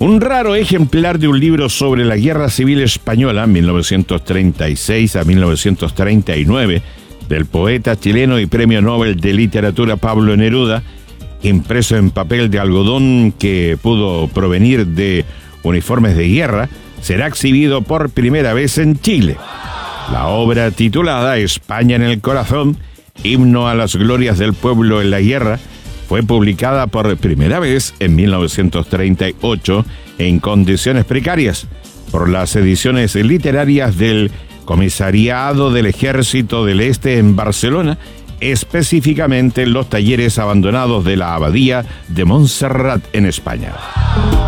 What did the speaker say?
Un raro ejemplar de un libro sobre la Guerra Civil Española, 1936 a 1939, del poeta chileno y Premio Nobel de Literatura Pablo Neruda, impreso en papel de algodón que pudo provenir de uniformes de guerra, será exhibido por primera vez en Chile. La obra titulada España en el corazón, himno a las glorias del pueblo en la guerra, fue publicada por primera vez en 1938 en condiciones precarias por las ediciones literarias del Comisariado del Ejército del Este en Barcelona, específicamente en los talleres abandonados de la Abadía de Montserrat en España.